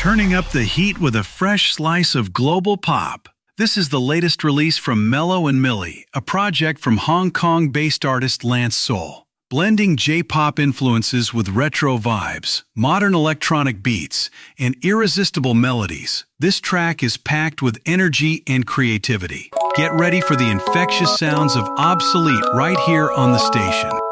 turning up the heat with a fresh slice of global pop. This is the latest release from Mellow and Millie, a project from Hong Kong-based artist Lance Soul. Blending J-pop influences with retro vibes, modern electronic beats, and irresistible melodies, this track is packed with energy and creativity. Get ready for the infectious sounds of Obsolete right here on the station.